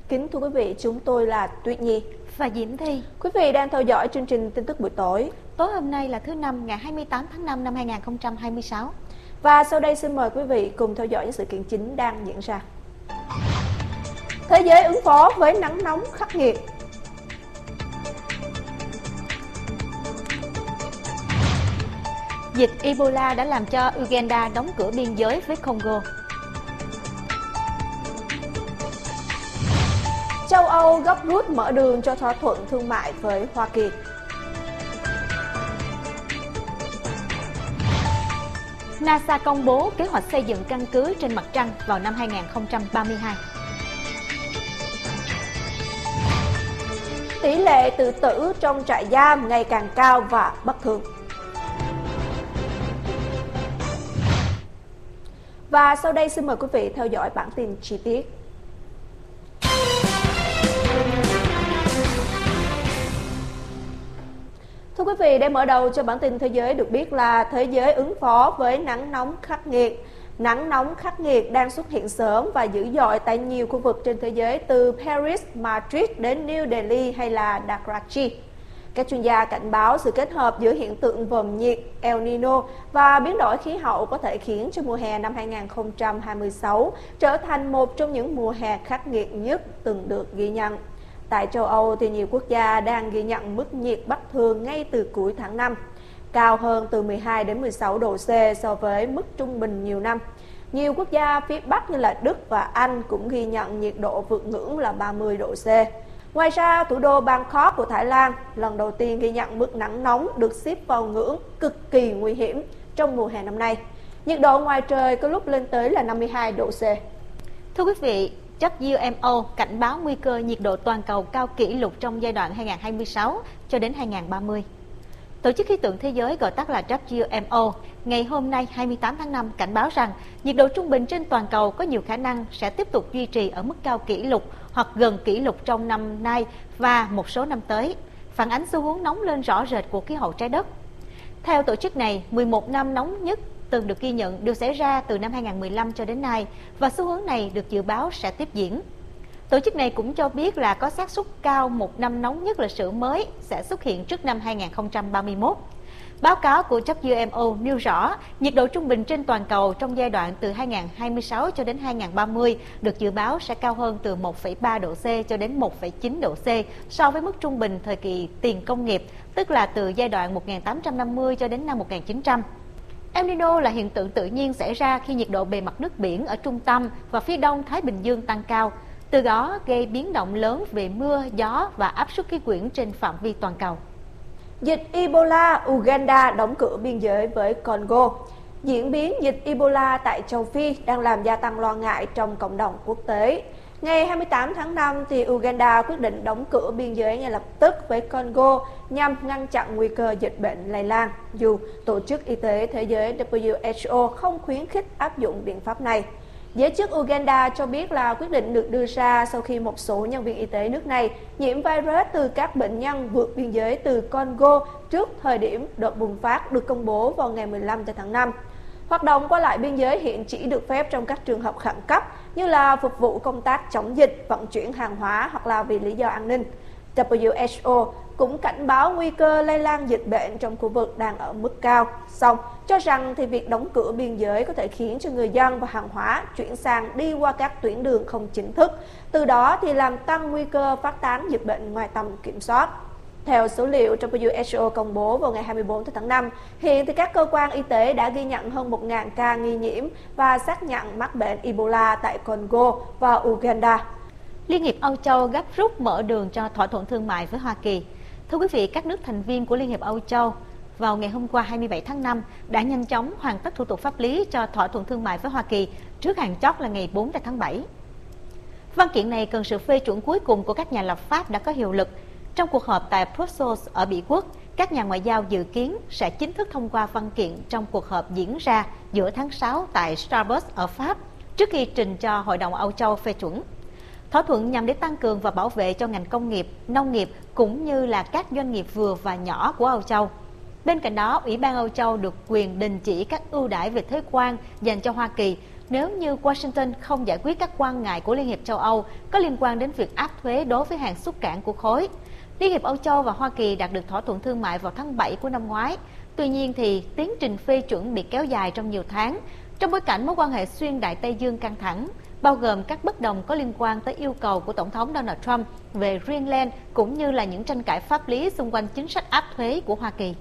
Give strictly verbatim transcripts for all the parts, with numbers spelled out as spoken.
Kính thưa quý vị, chúng tôi là Tuyết Nhi và Diễm Thi. Quý vị đang theo dõi chương trình tin tức buổi tối. Tối hôm nay là thứ năm, ngày hai mươi tám tháng năm năm hai nghìn không trăm hai mươi sáu. Và sau đây xin mời quý vị cùng theo dõi những sự kiện chính đang diễn ra. Thế giới ứng phó với nắng nóng khắc nghiệt. Dịch Ebola đã làm cho Uganda đóng cửa biên giới với Congo. Châu Âu gấp rút mở đường cho thỏa thuận thương mại với Hoa Kỳ. NASA công bố kế hoạch xây dựng căn cứ trên mặt trăng vào năm hai nghìn không trăm ba mươi hai. Tỷ lệ tự tử trong trại giam ngày càng cao và bất thường. Và sau đây xin mời quý vị theo dõi bản tin chi tiết. Thưa quý vị, để mở đầu cho bản tin thế giới được biết là thế giới ứng phó với nắng nóng khắc nghiệt. Nắng nóng khắc nghiệt đang xuất hiện sớm và dữ dội tại nhiều khu vực trên thế giới từ Paris, Madrid đến New Delhi hay là Karachi. Các chuyên gia cảnh báo sự kết hợp giữa hiện tượng vòm nhiệt El Nino và biến đổi khí hậu có thể khiến cho mùa hè năm hai nghìn không trăm hai mươi sáu trở thành một trong những mùa hè khắc nghiệt nhất từng được ghi nhận. Tại châu Âu thì nhiều quốc gia đang ghi nhận mức nhiệt bất thường ngay từ cuối tháng năm, cao hơn từ mười hai đến mười sáu độ C so với mức trung bình nhiều năm. Nhiều quốc gia phía Bắc như là Đức và Anh cũng ghi nhận nhiệt độ vượt ngưỡng là ba mươi độ C. Ngoài ra, thủ đô Bangkok của Thái Lan lần đầu tiên ghi nhận mức nắng nóng được xếp vào ngưỡng cực kỳ nguy hiểm trong mùa hè năm nay. Nhiệt độ ngoài trời có lúc lên tới là năm mươi hai độ C. Thưa quý vị, W M O cảnh báo nguy cơ nhiệt độ toàn cầu cao kỷ lục trong giai đoạn hai nghìn không trăm hai mươi sáu cho đến hai nghìn không trăm ba mươi. Tổ chức Khí tượng Thế giới gọi tắt là W M O ngày hôm nay hai mươi tám tháng năm cảnh báo rằng nhiệt độ trung bình trên toàn cầu có nhiều khả năng sẽ tiếp tục duy trì ở mức cao kỷ lục hoặc gần kỷ lục trong năm nay và một số năm tới, phản ánh xu hướng nóng lên rõ rệt của khí hậu trái đất. Theo tổ chức này, mười một năm nóng nhất từng được ghi nhận đều xảy ra từ năm hai nghìn không trăm mười lăm cho đến nay và xu hướng này được dự báo sẽ tiếp diễn. Tổ chức này cũng cho biết là có xác suất cao một năm nóng nhất lịch sử mới sẽ xuất hiện trước năm hai nghìn không trăm ba mươi mốt. Báo cáo của W M O nêu rõ nhiệt độ trung bình trên toàn cầu trong giai đoạn từ hai nghìn không trăm hai mươi sáu cho đến hai nghìn không trăm ba mươi được dự báo sẽ cao hơn từ một phẩy ba độ C cho đến một phẩy chín độ C so với mức trung bình thời kỳ tiền công nghiệp, tức là từ giai đoạn một nghìn tám trăm năm mươi cho đến năm một nghìn chín trăm. El Nino là hiện tượng tự nhiên xảy ra khi nhiệt độ bề mặt nước biển ở trung tâm và phía đông Thái Bình Dương tăng cao, từ đó gây biến động lớn về mưa, gió và áp suất khí quyển trên phạm vi toàn cầu. Dịch Ebola, Uganda đóng cửa biên giới với Congo. Diễn biến dịch Ebola tại châu Phi đang làm gia tăng lo ngại trong cộng đồng quốc tế. Ngày hai mươi tám tháng năm, thì Uganda quyết định đóng cửa biên giới ngay lập tức với Congo nhằm ngăn chặn nguy cơ dịch bệnh lây lan, dù Tổ chức Y tế Thế giới W H O không khuyến khích áp dụng biện pháp này. Giới chức Uganda cho biết là quyết định được đưa ra sau khi một số nhân viên y tế nước này nhiễm virus từ các bệnh nhân vượt biên giới từ Congo trước thời điểm đợt bùng phát được công bố vào ngày mười lăm tháng năm. Hoạt động qua lại biên giới hiện chỉ được phép trong các trường hợp khẩn cấp như là phục vụ công tác chống dịch, vận chuyển hàng hóa hoặc là vì lý do an ninh. W H O cũng cảnh báo nguy cơ lây lan dịch bệnh trong khu vực đang ở mức cao, song cho rằng thì việc đóng cửa biên giới có thể khiến cho người dân và hàng hóa chuyển sang đi qua các tuyến đường không chính thức, từ đó thì làm tăng nguy cơ phát tán dịch bệnh ngoài tầm kiểm soát. Theo số liệu W H O công bố vào ngày hai mươi bốn tháng năm, hiện thì các cơ quan y tế đã ghi nhận hơn một nghìn ca nghi nhiễm và xác nhận mắc bệnh Ebola tại Congo và Uganda. Liên hiệp Âu Châu gấp rút mở đường cho thỏa thuận thương mại với Hoa Kỳ. Thưa quý vị, các nước thành viên của Liên hiệp Âu Châu vào ngày hôm qua hai mươi bảy tháng năm đã nhanh chóng hoàn tất thủ tục pháp lý cho thỏa thuận thương mại với Hoa Kỳ trước hạn chót là ngày bốn tháng bảy. Văn kiện này cần sự phê chuẩn cuối cùng của các nhà lập pháp đã có hiệu lực. Trong cuộc họp tại Brussels ở Bỉ Quốc, các nhà ngoại giao dự kiến sẽ chính thức thông qua văn kiện trong cuộc họp diễn ra giữa tháng sáu tại Strasbourg ở Pháp, trước khi trình cho Hội đồng Âu Châu phê chuẩn. Thỏa thuận nhằm để tăng cường và bảo vệ cho ngành công nghiệp, nông nghiệp cũng như là các doanh nghiệp vừa và nhỏ của Âu Châu. Bên cạnh đó, Ủy ban Âu Châu được quyền đình chỉ các ưu đãi về thuế quan dành cho Hoa Kỳ, nếu như Washington không giải quyết các quan ngại của Liên hiệp châu Âu có liên quan đến việc áp thuế đối với hàng xuất cảng của khối. Liên hiệp Âu Châu và Hoa Kỳ đạt được thỏa thuận thương mại vào tháng bảy của năm ngoái. Tuy nhiên thì tiến trình phê chuẩn bị kéo dài trong nhiều tháng, trong bối cảnh mối quan hệ xuyên Đại Tây Dương căng thẳng, bao gồm các bất đồng có liên quan tới yêu cầu của Tổng thống Donald Trump về Greenland, cũng như là những tranh cãi pháp lý xung quanh chính sách áp thuế của Hoa Kỳ.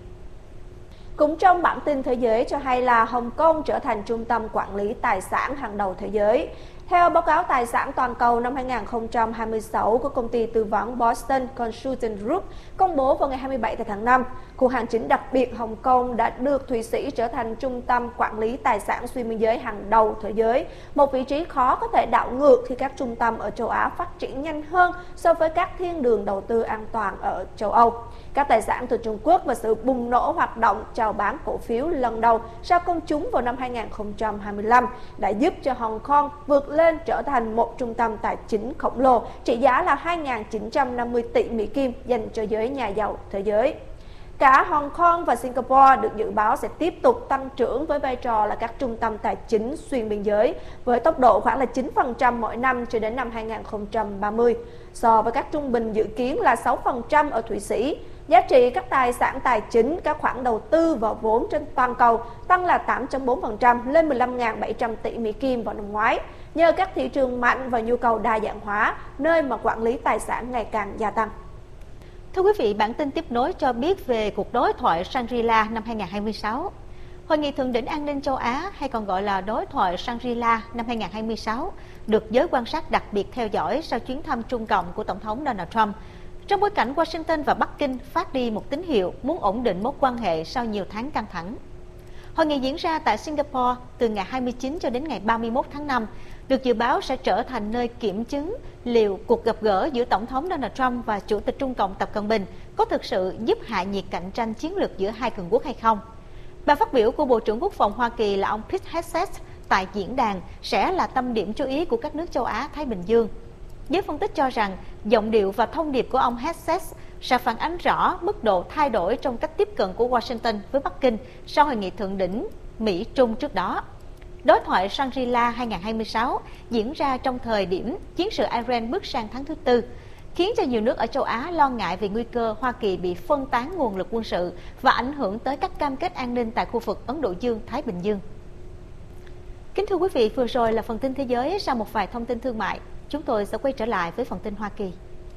Cũng trong bản tin thế giới cho hay là Hồng Kông trở thành trung tâm quản lý tài sản hàng đầu thế giới. Theo báo cáo tài sản toàn cầu năm hai không hai sáu của công ty tư vấn Boston Consulting Group công bố vào ngày hai mươi bảy tháng năm, khu hành chính đặc biệt Hồng Kông đã được Thụy Sĩ trở thành trung tâm quản lý tài sản xuyên biên giới hàng đầu thế giới, một vị trí khó có thể đảo ngược khi các trung tâm ở châu Á phát triển nhanh hơn so với các thiên đường đầu tư an toàn ở châu Âu. Các tài sản từ Trung Quốc và sự bùng nổ hoạt động chào bán cổ phiếu lần đầu sau công chúng vào năm hai không hai lăm đã giúp cho Hồng Kông vượt lên trở thành một trung tâm tài chính khổng lồ trị giá là hai nghìn chín trăm năm mươi tỷ Mỹ Kim dành cho giới nhà giàu thế giới. Cả Hồng Kông và Singapore được dự báo sẽ tiếp tục tăng trưởng với vai trò là các trung tâm tài chính xuyên biên giới với tốc độ khoảng là chín phần trăm mỗi năm cho đến năm hai không ba mươi, so với các trung bình dự kiến là sáu phần trăm ở Thụy Sĩ. Giá trị các tài sản tài chính, các khoản đầu tư vào vốn trên toàn cầu tăng là tám phẩy bốn phần trăm lên mười lăm nghìn bảy trăm tỷ Mỹ Kim vào năm ngoái, nhờ các thị trường mạnh và nhu cầu đa dạng hóa, nơi mà quản lý tài sản ngày càng gia tăng. Thưa quý vị, bản tin tiếp nối cho biết về cuộc đối thoại Shangri-La năm hai không hai sáu. Hội nghị thượng đỉnh an ninh châu Á, hay còn gọi là đối thoại Shangri-La năm hai không hai sáu, được giới quan sát đặc biệt theo dõi sau chuyến thăm Trung Cộng của Tổng thống Donald Trump, trong bối cảnh Washington và Bắc Kinh phát đi một tín hiệu muốn ổn định mối quan hệ sau nhiều tháng căng thẳng. Hội nghị diễn ra tại Singapore từ ngày hai mươi chín cho đến ngày ba mươi mốt tháng năm, được dự báo sẽ trở thành nơi kiểm chứng liệu cuộc gặp gỡ giữa Tổng thống Donald Trump và Chủ tịch Trung Cộng Tập Cận Bình có thực sự giúp hạ nhiệt cạnh tranh chiến lược giữa hai cường quốc hay không. Bài phát biểu của Bộ trưởng Quốc phòng Hoa Kỳ là ông Pete Hegseth tại diễn đàn sẽ là tâm điểm chú ý của các nước châu Á-Thái Bình Dương. Giới phân tích cho rằng giọng điệu và thông điệp của ông Hegseth sẽ phản ánh rõ mức độ thay đổi trong cách tiếp cận của Washington với Bắc Kinh sau hội nghị thượng đỉnh Mỹ-Trung trước đó. Đối thoại Shangri-La hai không hai sáu diễn ra trong thời điểm chiến sự Iran bước sang tháng thứ tư, khiến cho nhiều nước ở châu Á lo ngại về nguy cơ Hoa Kỳ bị phân tán nguồn lực quân sự và ảnh hưởng tới các cam kết an ninh tại khu vực Ấn Độ Dương-Thái Bình Dương. Kính thưa quý vị, vừa rồi là phần tin thế giới. Sau một vài thông tin thương mại, chúng tôi sẽ quay trở lại với phần tin Hoa Kỳ.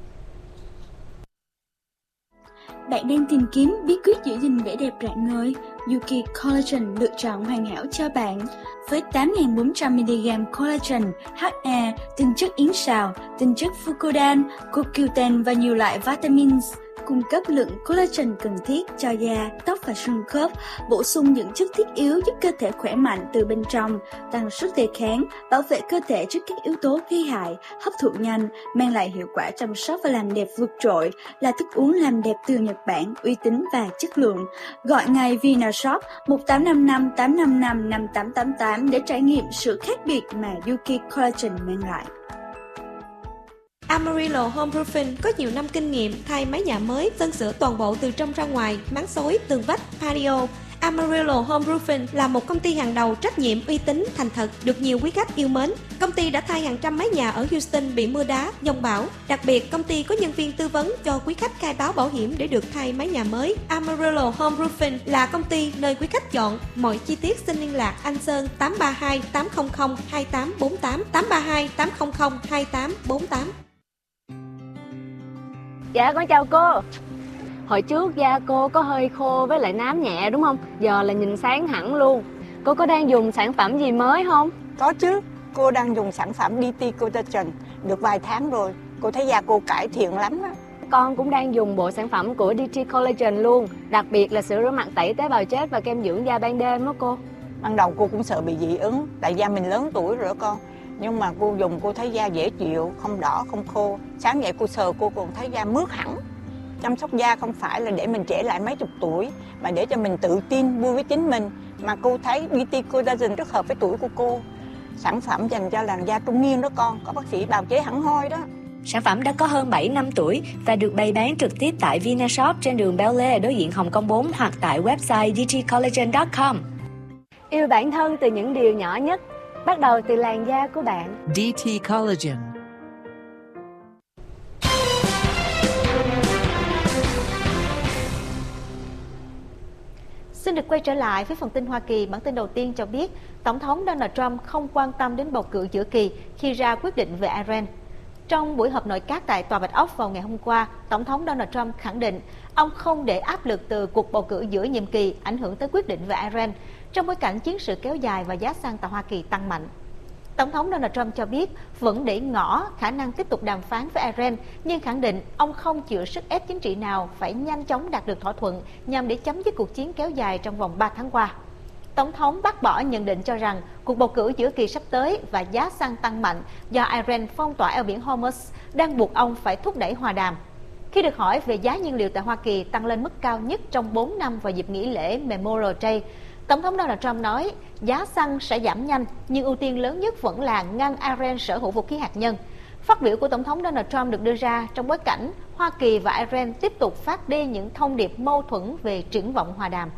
Bạn đang tìm kiếm bí quyết giữ gìn vẻ đẹp rạng ngời? Yuki Collagen lựa chọn hoàn hảo cho bạn. Với tám nghìn bốn trăm mi-li-gam collagen, hát a, tinh chất yến sào, tinh chất fucodan, cô quy u ten và nhiều loại vitamins, cung cấp lượng collagen cần thiết cho da, tóc và xương khớp, bổ sung những chất thiết yếu giúp cơ thể khỏe mạnh từ bên trong, tăng sức đề kháng, bảo vệ cơ thể trước các yếu tố gây hại, hấp thụ nhanh, mang lại hiệu quả chăm sóc và làm đẹp vượt trội, là thức uống làm đẹp từ Nhật Bản, uy tín và chất lượng. Gọi ngay Vinashop một tám năm năm tám năm năm năm tám tám tám để trải nghiệm sự khác biệt mà Yuki Collagen mang lại. Amarillo Home Roofing có nhiều năm kinh nghiệm thay mái nhà mới, sơn sửa toàn bộ từ trong ra ngoài, máng xối, tường vách, patio. Amarillo Home Roofing là một công ty hàng đầu trách nhiệm, uy tín, thành thật, được nhiều quý khách yêu mến. Công ty đã thay hàng trăm mái nhà ở Houston bị mưa đá, giông bão. Đặc biệt, công ty có nhân viên tư vấn cho quý khách khai báo bảo hiểm để được thay mái nhà mới. Amarillo Home Roofing là công ty nơi quý khách chọn. Mọi chi tiết xin liên lạc anh Sơn tám ba hai tám không không hai tám bốn tám, tám ba hai tám không không hai tám bốn tám. Dạ con chào cô. Hồi trước da cô có hơi khô với lại nám nhẹ đúng không? Giờ là nhìn sáng hẳn luôn. Cô có đang dùng sản phẩm gì mới không? Có chứ, cô đang dùng sản phẩm đê tê Collagen được vài tháng rồi. Cô thấy da cô cải thiện lắm á. Con cũng đang dùng bộ sản phẩm của đê tê Collagen luôn. Đặc biệt là sữa rửa mặt tẩy tế bào chết và kem dưỡng da ban đêm đó cô. Ban đầu cô cũng sợ bị dị ứng, tại da mình lớn tuổi rồi đó con. Nhưng mà cô dùng cô thấy da dễ chịu, không đỏ, không khô. Sáng dậy cô sờ cô còn thấy da mướt hẳn. Chăm sóc da không phải là để mình trẻ lại mấy chục tuổi, mà để cho mình tự tin, vui với chính mình. Mà cô thấy đê tê Collagen rất hợp với tuổi của cô. Sản phẩm dành cho làn da trung niên đó con, có bác sĩ bào chế hẳn hoi đó. Sản phẩm đã có hơn bảy năm tuổi và được bày bán trực tiếp tại Vinashop trên đường Bel Air đối diện Hồng Kông bốn hoặc tại website d t collagen chấm com. Yêu bản thân từ những điều nhỏ nhất. bắt đầu từ làn da của bạn. đê tê Collagen. Xin được quay trở lại với phần tin Hoa Kỳ. Bản tin đầu tiên cho biết Tổng thống Donald Trump không quan tâm đến bầu cử giữa kỳ khi ra quyết định về Iran. Trong buổi họp nội các tại Tòa Bạch Ốc vào ngày hôm qua, Tổng thống Donald Trump khẳng định ông không để áp lực từ cuộc bầu cử giữa nhiệm kỳ ảnh hưởng tới quyết định về Iran trong bối cảnh chiến sự kéo dài và giá xăng tại Hoa Kỳ tăng mạnh. Tổng thống Donald Trump cho biết vẫn để ngỏ khả năng tiếp tục đàm phán với Iran, nhưng khẳng định ông không chịu sức ép chính trị nào phải nhanh chóng đạt được thỏa thuận nhằm để chấm dứt cuộc chiến kéo dài trong vòng ba tháng qua. Tổng thống bác bỏ nhận định cho rằng cuộc bầu cử giữa kỳ sắp tới và giá xăng tăng mạnh do Iran phong tỏa eo biển Hormuz đang buộc ông phải thúc đẩy hòa đàm. Khi được hỏi về giá nhiên liệu tại Hoa Kỳ tăng lên mức cao nhất trong bốn năm vào dịp nghỉ lễ Memorial Day, Tổng thống Donald Trump nói giá xăng sẽ giảm nhanh, nhưng ưu tiên lớn nhất vẫn là ngăn Iran sở hữu vũ khí hạt nhân. Phát biểu của Tổng thống Donald Trump được đưa ra trong bối cảnh Hoa Kỳ và Iran tiếp tục phát đi những thông điệp mâu thuẫn về triển vọng hòa đàm.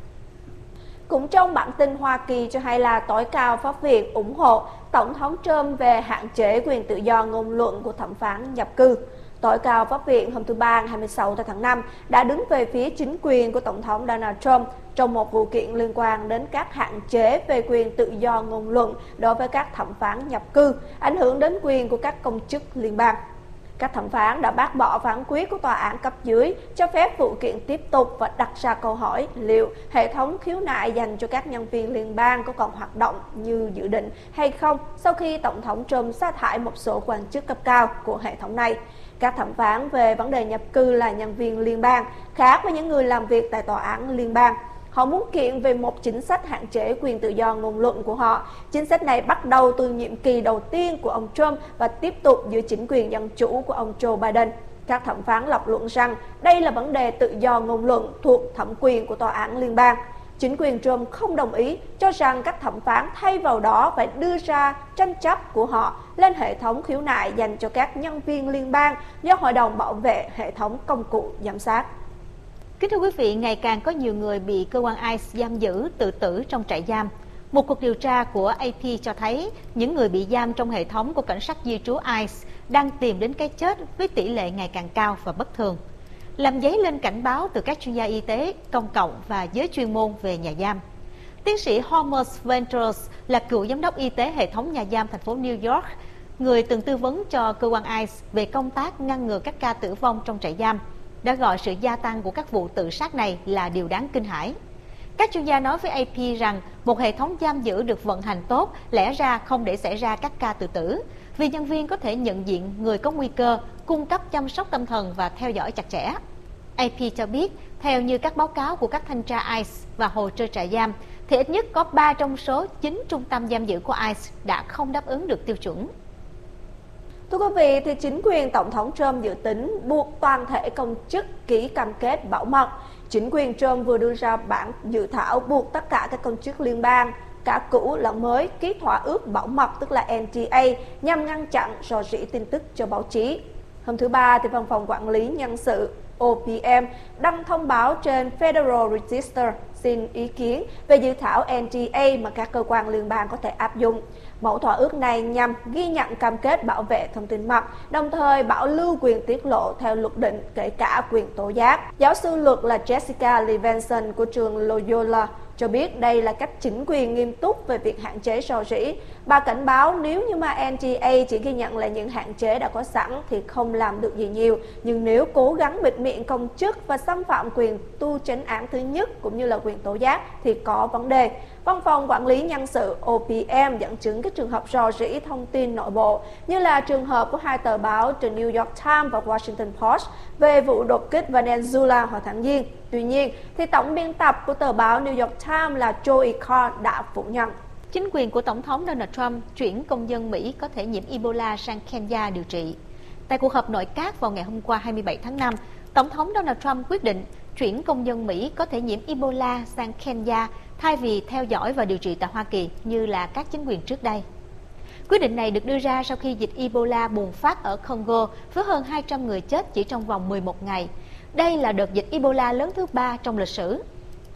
Cũng trong bản tin Hoa Kỳ cho hay là tối cao pháp viện ủng hộ Tổng thống Trump về hạn chế quyền tự do ngôn luận của thẩm phán nhập cư. Tối cao pháp viện hôm thứ Ba ngày hai mươi sáu tháng năm đã đứng về phía chính quyền của Tổng thống Donald Trump trong một vụ kiện liên quan đến các hạn chế về quyền tự do ngôn luận đối với các thẩm phán nhập cư, ảnh hưởng đến quyền của các công chức liên bang. Các thẩm phán đã bác bỏ phán quyết của tòa án cấp dưới cho phép vụ kiện tiếp tục và đặt ra câu hỏi liệu hệ thống khiếu nại dành cho các nhân viên liên bang có còn hoạt động như dự định hay không sau khi Tổng thống Trump sa thải một số quan chức cấp cao của hệ thống này. Các thẩm phán về vấn đề nhập cư là nhân viên liên bang, khác với những người làm việc tại tòa án liên bang. Họ muốn kiện về một chính sách hạn chế quyền tự do ngôn luận của họ. Chính sách này bắt đầu từ nhiệm kỳ đầu tiên của ông Trump và tiếp tục dưới chính quyền dân chủ của ông Joe Biden. Các thẩm phán lập luận rằng đây là vấn đề tự do ngôn luận thuộc thẩm quyền của tòa án liên bang. Chính quyền Trump không đồng ý, cho rằng các thẩm phán thay vào đó phải đưa ra tranh chấp của họ lên hệ thống khiếu nại dành cho các nhân viên liên bang do Hội đồng Bảo vệ Hệ thống Công cụ Giám sát. Kính thưa quý vị, ngày càng có nhiều người bị cơ quan i xê giam giữ tự tử trong trại giam. Một cuộc điều tra của a pê cho thấy những người bị giam trong hệ thống của cảnh sát di trú i xê đang tìm đến cái chết với tỷ lệ ngày càng cao và bất thường, làm dấy lên cảnh báo từ các chuyên gia y tế, công cộng và giới chuyên môn về nhà giam. Tiến sĩ Homer Ventures là cựu giám đốc y tế hệ thống nhà giam thành phố New York, người từng tư vấn cho cơ quan i xê về công tác ngăn ngừa các ca tử vong trong trại giam, đã gọi sự gia tăng của các vụ tự sát này là điều đáng kinh hãi. Các chuyên gia nói với a pê rằng một hệ thống giam giữ được vận hành tốt lẽ ra không để xảy ra các ca tự tử, vì nhân viên có thể nhận diện người có nguy cơ, cung cấp chăm sóc tâm thần và theo dõi chặt chẽ. a pê cho biết, theo như các báo cáo của các thanh tra i xê và hồ sơ trại giam, thì ít nhất có ba trong số chín trung tâm giam giữ của i xê đã không đáp ứng được tiêu chuẩn. Thưa quý vị, thì chính quyền Tổng thống Trump dự tính buộc toàn thể công chức ký cam kết bảo mật. Chính quyền Trump vừa đưa ra bản dự thảo buộc tất cả các công chức liên bang, cả cũ lẫn mới, ký thỏa ước bảo mật tức là en tê a nhằm ngăn chặn rò rỉ tin tức cho báo chí. Hôm thứ Ba, thì Văn phòng Quản lý Nhân sự O P M đăng thông báo trên Federal Register xin ý kiến về dự thảo en tê a mà các cơ quan liên bang có thể áp dụng. Mẫu thỏa ước này nhằm ghi nhận cam kết bảo vệ thông tin mật, đồng thời bảo lưu quyền tiết lộ theo luật định, kể cả quyền tố giác. Giáo sư luật là Jessica Levinson của trường Loyola cho biết đây là cách chính quyền nghiêm túc về việc hạn chế rò rỉ. Bà cảnh báo nếu như mà en tê a chỉ ghi nhận là những hạn chế đã có sẵn thì không làm được gì nhiều, nhưng nếu cố gắng bịt miệng công chức và xâm phạm quyền tu chánh án thứ nhất cũng như là quyền tố giác thì có vấn đề. Văn phòng Quản lý Nhân sự O P M dẫn chứng các trường hợp rò rỉ thông tin nội bộ, như là trường hợp của hai tờ báo The New York Times và Washington Post về vụ đột kích Venezuela hồi tháng Giêng. Tuy nhiên, thì tổng biên tập của tờ báo New York Times là Joey Carr đã phủ nhận. Chính quyền của Tổng thống Donald Trump chuyển công dân Mỹ có thể nhiễm Ebola sang Kenya điều trị. Tại cuộc họp nội các vào ngày hôm qua hai mươi bảy tháng năm, Tổng thống Donald Trump quyết định chuyển công dân Mỹ có thể nhiễm Ebola sang Kenya thay vì theo dõi và điều trị tại Hoa Kỳ như là các chính quyền trước đây. Quyết định này được đưa ra sau khi dịch Ebola bùng phát ở Congo với hơn hai trăm người chết chỉ trong vòng mười một ngày. Đây là đợt dịch Ebola lớn thứ ba trong lịch sử.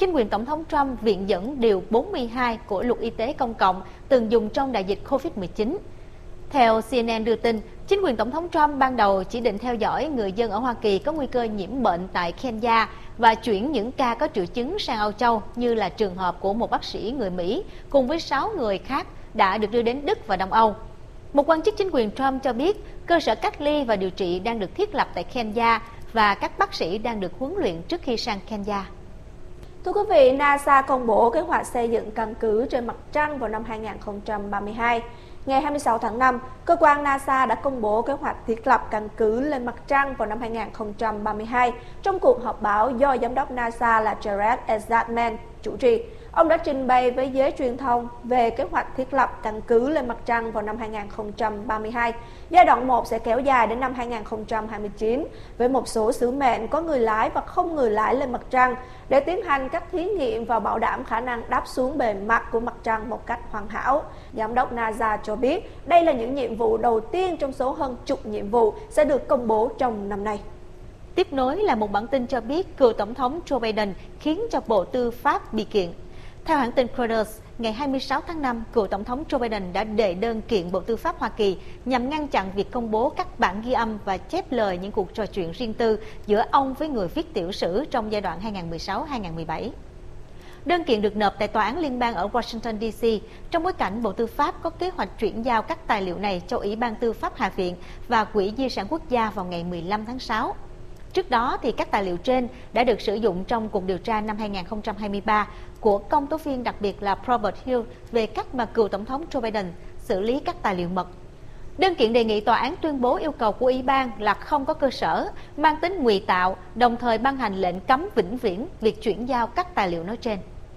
chính quyền Tổng thống Trump viện dẫn Điều bốn mươi hai của Luật Y tế Công cộng từng dùng trong đại dịch Covid mười chín. Theo C N N đưa tin, chính quyền Tổng thống Trump ban đầu chỉ định theo dõi người dân ở Hoa Kỳ có nguy cơ nhiễm bệnh tại Kenya và chuyển những ca có triệu chứng sang Âu Châu, như là trường hợp của một bác sĩ người Mỹ cùng với sáu người khác đã được đưa đến Đức và Đông Âu. Một quan chức chính quyền Trump cho biết cơ sở cách ly và điều trị đang được thiết lập tại Kenya và các bác sĩ đang được huấn luyện trước khi sang Kenya. Thưa quý vị, NASA công bố kế hoạch xây dựng căn cứ trên mặt trăng vào năm hai nghìn không trăm ba mươi hai. Ngày hai mươi sáu tháng năm, cơ quan NASA đã công bố kế hoạch thiết lập căn cứ lên mặt trăng vào năm hai nghìn không trăm ba mươi hai trong cuộc họp báo do Giám đốc NASA là Jared Isaacman chủ trì. Ông đã trình bày với giới truyền thông về kế hoạch thiết lập căn cứ lên mặt trăng vào năm hai nghìn không trăm ba mươi hai. Giai đoạn một sẽ kéo dài đến năm hai nghìn không trăm hai mươi chín với một số sứ mệnh có người lái và không người lái lên mặt trăng để tiến hành các thí nghiệm và bảo đảm khả năng đáp xuống bề mặt của mặt trăng một cách hoàn hảo. Giám đốc NASA cho biết đây là những nhiệm vụ đầu tiên trong số hơn chục nhiệm vụ sẽ được công bố trong năm nay. Tiếp nối là một bản tin cho biết cựu Tổng thống Joe Biden khiến cho Bộ Tư pháp bị kiện. Theo hãng tin Reuters, ngày hai mươi sáu tháng năm, cựu Tổng thống Joe Biden đã đệ đơn kiện Bộ Tư pháp Hoa Kỳ nhằm ngăn chặn việc công bố các bản ghi âm và chép lời những cuộc trò chuyện riêng tư giữa ông với người viết tiểu sử trong giai đoạn hai nghìn không trăm mười sáu đến hai nghìn không trăm mười bảy. Đơn kiện được nộp tại Tòa án Liên bang ở Washington D C trong bối cảnh Bộ Tư pháp có kế hoạch chuyển giao các tài liệu này cho Ủy ban Tư pháp Hạ viện và Quỹ Di sản Quốc gia vào ngày mười lăm tháng sáu. Trước đó, thì các tài liệu trên đã được sử dụng trong cuộc điều tra năm hai nghìn không trăm hai mươi ba của công tố viên đặc biệt là Robert Hill về cách mà cựu Tổng thống Joe Biden xử lý các tài liệu mật. Đơn kiện đề nghị tòa án tuyên bố yêu cầu của Ủy ban là không có cơ sở, mang tính ngụy tạo, đồng thời ban hành lệnh cấm vĩnh viễn việc chuyển giao các tài liệu nói trên.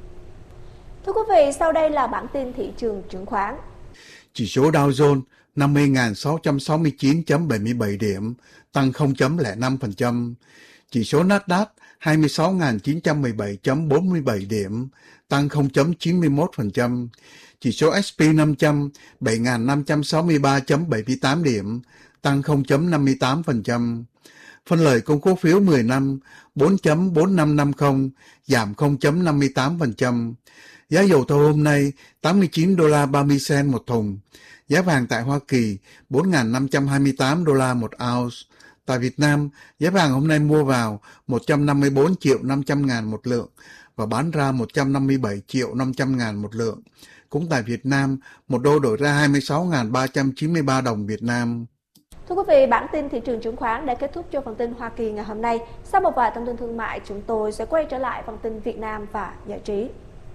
Thưa quý vị, sau đây là bản tin thị trường chứng khoán. Chỉ số Dow Jones năm mươi nghìn sáu trăm sáu mươi chín phẩy bảy mươi bảy điểm, tăng không phẩy không năm phần trăm. Chỉ số Nasdaq hai mươi sáu nghìn chín trăm mười bảy phẩy bốn mươi bảy điểm, tăng không phẩy chín mươi mốt phần trăm. Chỉ số S and P năm trăm bảy nghìn năm trăm sáu mươi ba phẩy bảy mươi tám điểm, tăng không phẩy năm mươi tám phần trăm. Phân lời công cổ phiếu mười năm bốn phẩy bốn năm năm không, giảm không phẩy năm mươi tám phần trăm. Giá dầu thô hôm nay tám mươi chín đô la ba mươi cent một thùng. Giá vàng tại Hoa Kỳ bốn nghìn năm trăm hai mươi tám đô la một ounce. Tại Việt Nam, giá vàng hôm nay mua vào một trăm năm mươi bốn triệu năm trăm ngàn một lượng và bán ra một trăm năm mươi bảy triệu năm trăm ngàn một lượng. Cũng tại Việt Nam, một đô đổi ra hai mươi sáu nghìn ba trăm chín mươi ba đồng Việt Nam. Thưa quý vị, bản tin thị trường chứng khoán đã kết thúc cho phần tin Hoa Kỳ ngày hôm nay. Sau một vài thông tin thương mại, chúng tôi sẽ quay trở lại phần tin Việt Nam và giải trí.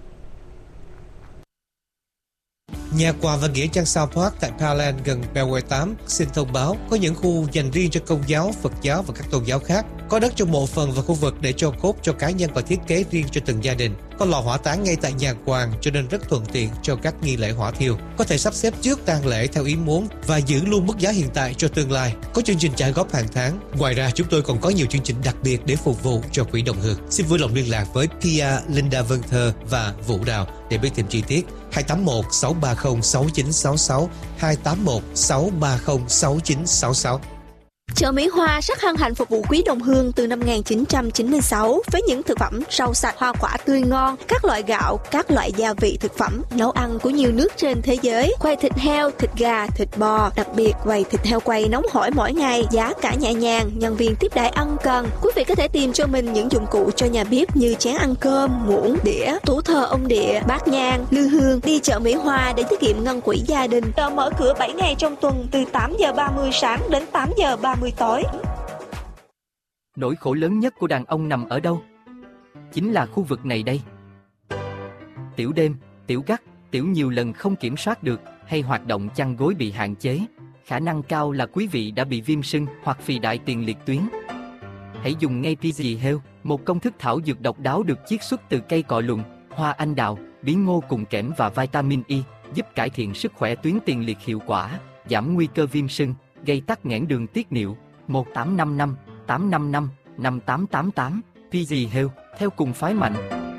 Nhà quà và nghĩa trang South Park tại Parkland gần Beltway tám xin thông báo có những khu dành riêng cho Công giáo, Phật giáo và các tôn giáo khác. Có đất cho mộ phần và khu vực để cho cốt cho cá nhân và thiết kế riêng cho từng gia đình. Có lò hỏa táng ngay tại nhà quàng cho nên rất thuận tiện cho các nghi lễ hỏa thiêu. Có thể sắp xếp trước tang lễ theo ý muốn và giữ luôn mức giá hiện tại cho tương lai. Có chương trình trả góp hàng tháng. Ngoài ra chúng tôi còn có nhiều chương trình đặc biệt để phục vụ cho quỹ đồng hương. Xin vui lòng liên lạc với Pia, Linda Vân Thơ và Vũ Đào để biết thêm chi tiết. hai tám một sáu ba không sáu chín sáu sáu hai tám một sáu ba không sáu chín sáu sáu. Chợ Mỹ Hoa rất hân hạnh phục vụ quý đồng hương từ năm một nghìn chín trăm chín mươi sáu với những thực phẩm rau sạch, hoa quả tươi ngon, các loại gạo, các loại gia vị thực phẩm, nấu ăn của nhiều nước trên thế giới, quầy thịt heo, thịt gà, thịt bò, đặc biệt quầy thịt heo quay nóng hổi mỗi ngày, giá cả nhẹ nhàng, nhân viên tiếp đãi ân cần. Quý vị có thể tìm cho mình những dụng cụ cho nhà bếp như chén ăn cơm, muỗng, đĩa, tủ thờ ông địa, bát nhang, lư hương. Đi chợ Mỹ Hoa để tiết kiệm ngân quỹ gia đình. Chợ mở cửa bảy ngày trong tuần từ tám giờ ba mươi sáng đến tám giờ ba mươi tối. Nỗi khổ lớn nhất của đàn ông nằm ở đâu? Chính là khu vực này đây. Tiểu đêm, tiểu gắt, tiểu nhiều lần không kiểm soát được hay hoạt động chăn gối bị hạn chế. Khả năng cao là quý vị đã bị viêm sưng hoặc phì đại tiền liệt tuyến. Hãy dùng ngay pê giê Health, một công thức thảo dược độc đáo được chiết xuất từ cây cọ lùn, hoa anh đào, bí ngô cùng kẽm và vitamin E, giúp cải thiện sức khỏe tuyến tiền liệt hiệu quả, giảm nguy cơ viêm sưng, gây tắc nghẽn đường tiết niệu. Một tám năm năm tám năm năm năm tám tám tám. pê giê Health, theo cùng phái mạnh.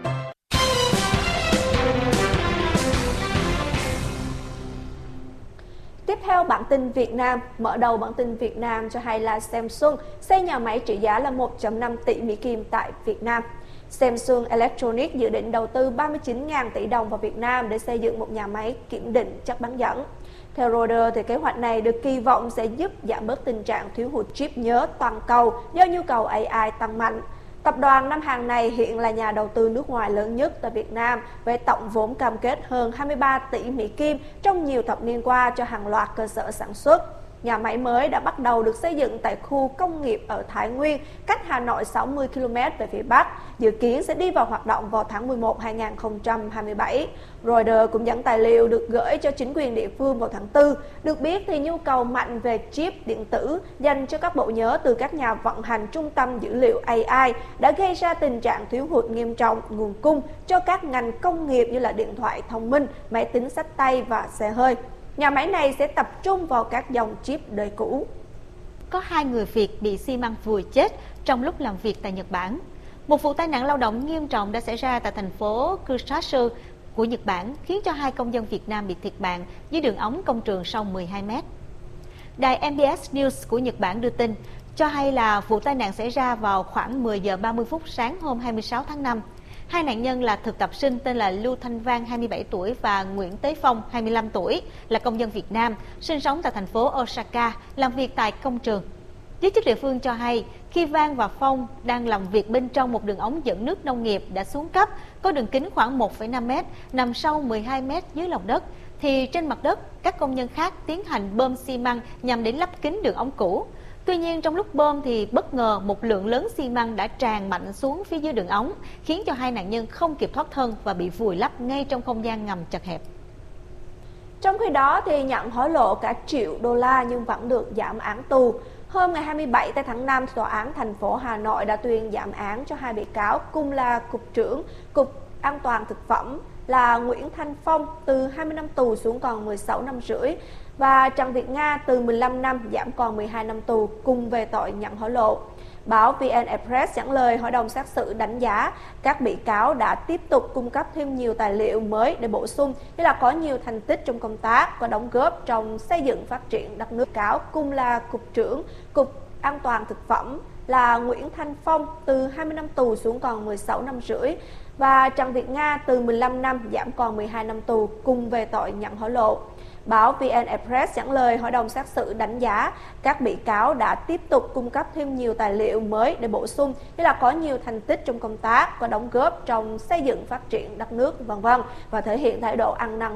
Tiếp theo bản tin Việt Nam, mở đầu bản tin Việt Nam cho hay là Samsung xây nhà máy trị giá là một phẩy năm tỷ Mỹ Kim tại Việt Nam. Samsung Electronics dự định đầu tư ba mươi chín nghìn tỷ đồng vào Việt Nam để xây dựng một nhà máy kiểm định chất bán dẫn. Theo Reuters, thì kế hoạch này được kỳ vọng sẽ giúp giảm bớt tình trạng thiếu hụt chip nhớ toàn cầu do nhu cầu a i tăng mạnh. Tập đoàn Nam Hàn này hiện là nhà đầu tư nước ngoài lớn nhất tại Việt Nam với tổng vốn cam kết hơn hai mươi ba tỷ Mỹ Kim trong nhiều thập niên qua cho hàng loạt cơ sở sản xuất. Nhà máy mới đã bắt đầu được xây dựng tại khu công nghiệp ở Thái Nguyên, cách Hà Nội sáu mươi ki lô mét về phía Bắc, dự kiến sẽ đi vào hoạt động vào tháng mười một năm hai nghìn không trăm hai mươi bảy. Reuters cũng dẫn tài liệu được gửi cho chính quyền địa phương vào tháng tư. Được biết thì nhu cầu mạnh về chip điện tử dành cho các bộ nhớ từ các nhà vận hành trung tâm dữ liệu a i đã gây ra tình trạng thiếu hụt nghiêm trọng nguồn cung cho các ngành công nghiệp như là điện thoại thông minh, máy tính xách tay và xe hơi. Nhà máy này sẽ tập trung vào các dòng chip đời cũ. Có hai người Việt bị xi măng vùi chết trong lúc làm việc tại Nhật Bản. Một vụ tai nạn lao động nghiêm trọng đã xảy ra tại thành phố Kusatsu của Nhật Bản, khiến cho hai công dân Việt Nam bị thiệt mạng dưới đường ống công trường sâu mười hai mét. Đài em bê ét News của Nhật Bản đưa tin cho hay là vụ tai nạn xảy ra vào khoảng mười giờ ba mươi phút sáng hôm hai mươi sáu tháng năm. Hai nạn nhân là thực tập sinh tên là Lưu Thanh Vang hai mươi bảy tuổi và Nguyễn Tế Phong hai mươi lăm tuổi, là công dân Việt Nam, sinh sống tại thành phố Osaka, làm việc tại công trường. Giới chức địa phương cho hay, khi Vang và Phong đang làm việc bên trong một đường ống dẫn nước nông nghiệp đã xuống cấp, có đường kính khoảng một phẩy năm mét, nằm sâu mười hai mét dưới lòng đất, thì trên mặt đất, các công nhân khác tiến hành bơm xi măng nhằm để lấp kín đường ống cũ. Tuy nhiên, trong lúc bơm thì bất ngờ một lượng lớn xi măng đã tràn mạnh xuống phía dưới đường ống, khiến cho hai nạn nhân không kịp thoát thân và bị vùi lấp ngay trong không gian ngầm chật hẹp. Trong khi đó, thì nhận hối lộ cả triệu đô la nhưng vẫn được giảm án tù. Hôm ngày hai mươi bảy tháng năm, Tòa án thành phố Hà Nội đã tuyên giảm án cho hai bị cáo cùng là Cục trưởng Cục An toàn Thực phẩm là Nguyễn Thanh Phong từ hai mươi năm tù xuống còn mười sáu năm rưỡi và Trần Việt Nga từ mười lăm năm giảm còn mười hai năm tù cùng về tội nhận hối lộ. Báo vê en Express dẫn lời hội đồng xét xử đánh giá các bị cáo đã tiếp tục cung cấp thêm nhiều tài liệu mới để bổ sung, như là có nhiều thành tích trong công tác, có đóng góp trong xây dựng phát triển đất nước. Cáo cùng là Cục trưởng Cục An toàn Thực phẩm là Nguyễn Thanh Phong từ hai mươi năm tù xuống còn mười sáu năm rưỡi và Trần Việt Nga từ mười lăm năm giảm còn mười hai năm tù cùng về tội nhận hối lộ. Báo vê en Express dẫn lời hội đồng xét xử đánh giá các bị cáo đã tiếp tục cung cấp thêm nhiều tài liệu mới để bổ sung, như là có nhiều thành tích trong công tác, có đóng góp trong xây dựng phát triển đất nước, vân vân và thể hiện thái độ ăn năn